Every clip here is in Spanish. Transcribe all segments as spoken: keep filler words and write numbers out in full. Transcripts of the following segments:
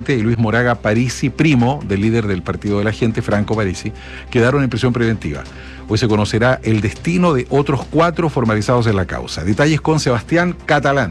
Navarrete y Luis Moraga Parisi, primo del líder del Partido de la Gente, Franco Parisi, quedaron en prisión preventiva. Hoy se conocerá el destino de otros cuatro formalizados en la causa. Detalles con Sebastián Catalán.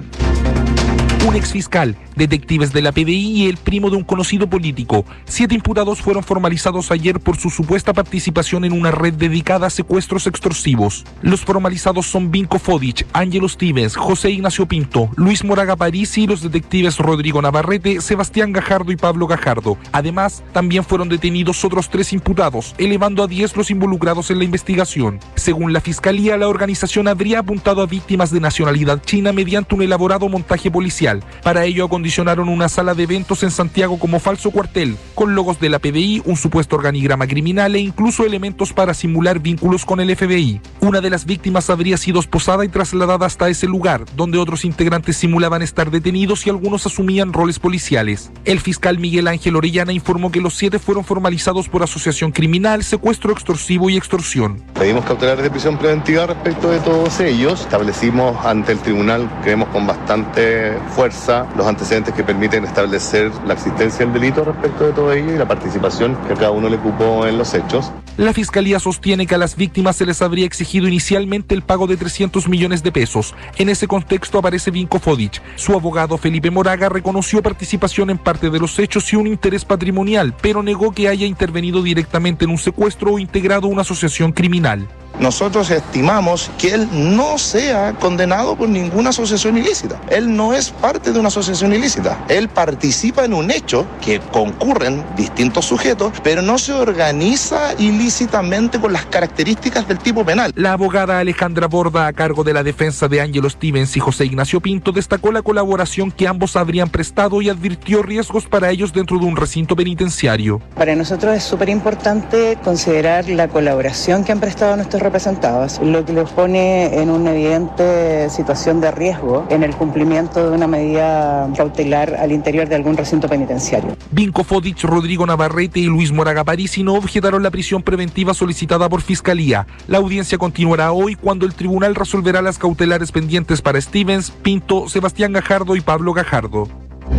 Un exfiscal, detectives de la P D I y el primo de un conocido político. Siete imputados fueron formalizados ayer por su supuesta participación en una red dedicada a secuestros extorsivos. Los formalizados son Vinko Fodic, Ángelo Stevens, José Ignacio Pinto, Luis Moraga Parisi y los detectives Rodrigo Navarrete, Sebastián Gajardo y Pablo Gajardo. Además, también fueron detenidos otros tres imputados, elevando a diez los involucrados en la investigación. Según la Fiscalía, la organización habría apuntado a víctimas de nacionalidad china mediante un elaborado montaje policial. Para ello acondicionaron una sala de eventos en Santiago como falso cuartel, con logos de la P D I, un supuesto organigrama criminal e incluso elementos para simular vínculos con el F B I. Una de las víctimas habría sido esposada y trasladada hasta ese lugar, donde otros integrantes simulaban estar detenidos y algunos asumían roles policiales. El fiscal Miguel Ángel Orellana informó que los siete fueron formalizados por asociación criminal, secuestro extorsivo y extorsión. Pedimos cautelares de prisión preventiva respecto de todos ellos. Establecimos ante el tribunal, creemos con bastante fuerza, los antecedentes que permiten establecer la existencia del delito respecto de todo ello y la participación que a cada uno le ocupó en los hechos. La Fiscalía sostiene que a las víctimas se les habría exigido inicialmente el pago de trescientos millones de pesos. En ese contexto aparece Vinko Fodic. Su abogado Felipe Moraga reconoció participación en parte de los hechos y un interés patrimonial, pero negó que haya intervenido directamente en un secuestro o integrado una asociación criminal. Nosotros estimamos que él no sea condenado por ninguna asociación ilícita. Él no es parte de una asociación ilícita. Él participa en un hecho que concurren distintos sujetos, pero no se organiza ilícitamente con las características del tipo penal. La abogada Alejandra Borda, a cargo de la defensa de Ángelo Stevens y José Ignacio Pinto, destacó la colaboración que ambos habrían prestado y advirtió riesgos para ellos dentro de un recinto penitenciario. Para nosotros es súper importante considerar la colaboración que han prestado nuestros representados, lo que los pone en una evidente situación de riesgo en el cumplimiento de una medida cautelar al interior de algún recinto penitenciario. Vinko Fodic, Rodrigo Navarrete y Luis Moraga Parisi no objetaron la prisión preventiva solicitada por Fiscalía. La audiencia continuará hoy cuando el tribunal resolverá las cautelares pendientes para Stevens, Pinto, Sebastián Gajardo y Pablo Gajardo.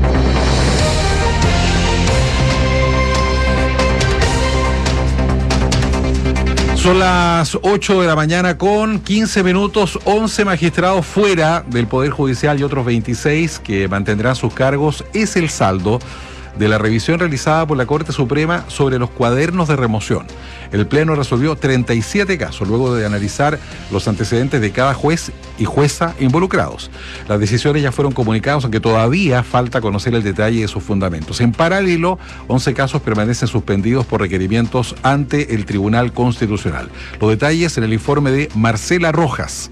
Son las ocho de la mañana con quince minutos, once magistrados fuera del Poder Judicial y otros veintiséis que mantendrán sus cargos. Es el saldo de la revisión realizada por la Corte Suprema sobre los cuadernos de remoción. El Pleno resolvió treinta y siete casos luego de analizar los antecedentes de cada juez y jueza involucrados. Las decisiones ya fueron comunicadas, aunque todavía falta conocer el detalle de sus fundamentos. En paralelo, once casos permanecen suspendidos por requerimientos ante el Tribunal Constitucional. Los detalles en el informe de Marcela Rojas.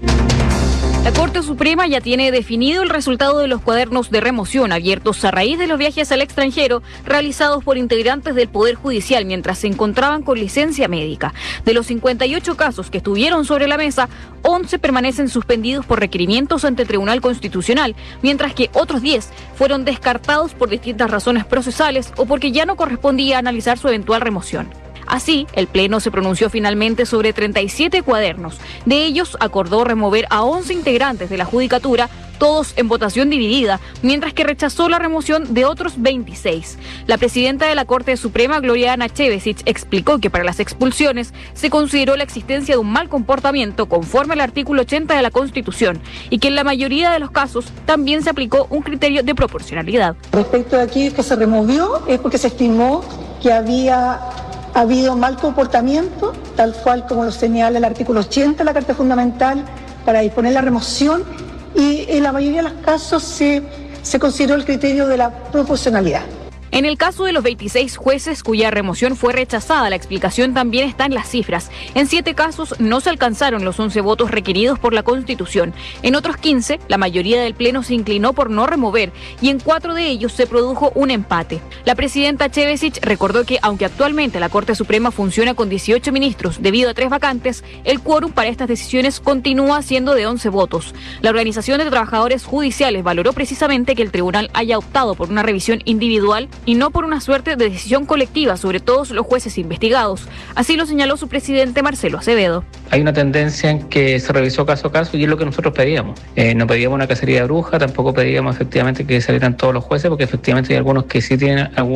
La Corte Suprema ya tiene definido el resultado de los cuadernos de remoción abiertos a raíz de los viajes al extranjero realizados por integrantes del Poder Judicial mientras se encontraban con licencia médica. De los cincuenta y ocho casos que estuvieron sobre la mesa, once permanecen suspendidos por requerimientos ante el Tribunal Constitucional, mientras que otros diez fueron descartados por distintas razones procesales o porque ya no correspondía analizar su eventual remoción. Así, el Pleno se pronunció finalmente sobre treinta y siete cuadernos. De ellos, acordó remover a once integrantes de la Judicatura, todos en votación dividida, mientras que rechazó la remoción de otros veintiséis. La presidenta de la Corte Suprema, Gloria Ana Chevesic, explicó que para las expulsiones se consideró la existencia de un mal comportamiento conforme al artículo ochenta de la Constitución y que en la mayoría de los casos también se aplicó un criterio de proporcionalidad. Respecto de aquello que se removió es porque se estimó que había Ha habido mal comportamiento, tal cual como lo señala el artículo ochenta de la Carta Fundamental, para disponer la remoción, y en la mayoría de los casos se, se consideró el criterio de la proporcionalidad. En el caso de los veintiséis jueces cuya remoción fue rechazada, la explicación también está en las cifras. En siete casos no se alcanzaron los once votos requeridos por la Constitución. En otros quince, la mayoría del Pleno se inclinó por no remover y en cuatro de ellos se produjo un empate. La presidenta Chevesic recordó que, aunque actualmente la Corte Suprema funciona con dieciocho ministros debido a tres vacantes, el quórum para estas decisiones continúa siendo de once votos. La Organización de Trabajadores Judiciales valoró precisamente que el tribunal haya optado por una revisión individual y no por una suerte de decisión colectiva sobre todos los jueces investigados. Así lo señaló su presidente Marcelo Acevedo. Hay una tendencia en que se revisó caso a caso y es lo que nosotros pedíamos. Eh, no pedíamos una cacería de bruja, tampoco pedíamos efectivamente que salieran todos los jueces, porque efectivamente hay algunos que sí tienen algún